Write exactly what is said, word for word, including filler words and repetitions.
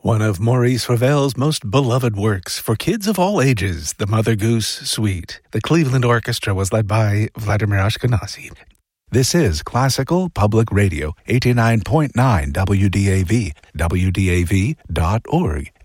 One of Maurice Ravel's most beloved works for kids of all ages, The Mother Goose Suite. The Cleveland Orchestra was led by Vladimir Ashkenazy. This is Classical Public Radio, eighty-nine point nine W D A V, W D A V dot org,